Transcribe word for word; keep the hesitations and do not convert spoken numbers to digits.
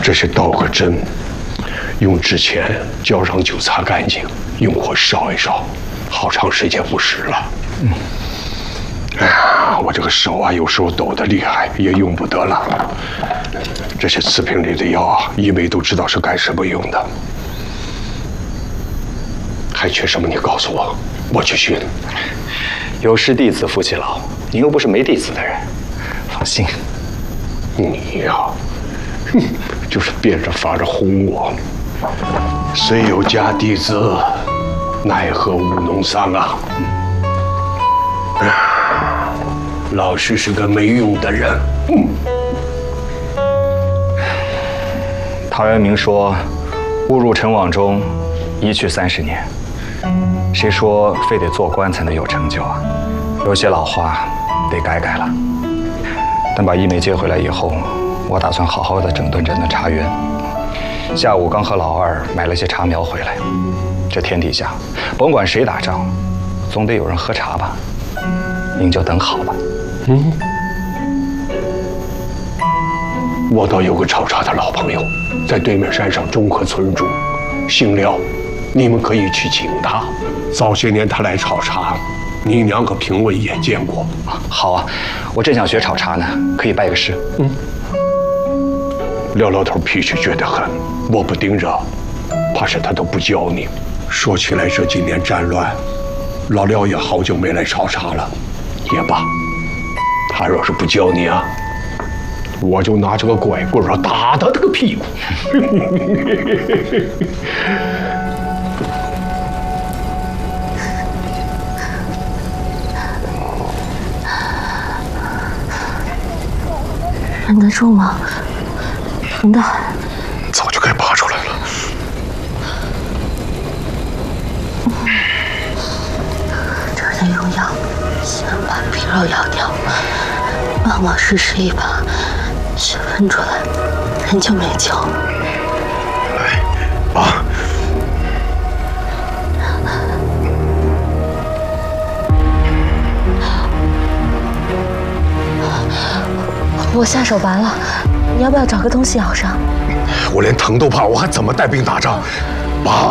这是刀和针，用之前浇上酒擦干净，用火烧一烧，好长时间不湿了。嗯。哎呀，我这个手啊，有时候抖得厉害，也用不得了。这些瓷瓶里的药啊，医美都知道是干什么用的。还缺什么？你告诉我，我去寻。 有失弟子夫妻老，你又不是没弟子的人，放心。 你呀、啊，哼，就是变着法儿哄我。虽有假弟子，奈何无农桑啊！嗯、老师是个没用的人。嗯。 陶渊明说：“误入尘网中，一去三十年。”谁说非得做官才能有成就啊？有些老话得改改了。等把一梅接回来以后，我打算好好的整顿整顿茶园。下午刚和老二买了些茶苗回来。这天底下，甭管谁打仗，总得有人喝茶吧？您就等好吧。 嗯，我倒有个炒茶的老朋友，在对面山上中和村住，姓廖，你们可以去请他。早些年他来炒茶，你娘和评委也见过。 好啊，我正想学炒茶呢，可以拜个师。 嗯。廖老头脾气倔得很，我不盯着，怕是他都不教你。说起来这几年战乱，老廖也好久没来炒茶了。也罢，他若是不教你啊，我就拿这个拐棍啊打他这个屁股。 忍得住吗？疼得很。 早就该拔出来了。 这儿得用药，先把皮肉咬掉，往往试试一把，血分出来，人就没救。 来，拔。 我下手拔了，你要不要找个东西咬上？ 我连疼都怕，我还怎么带兵打仗？拔！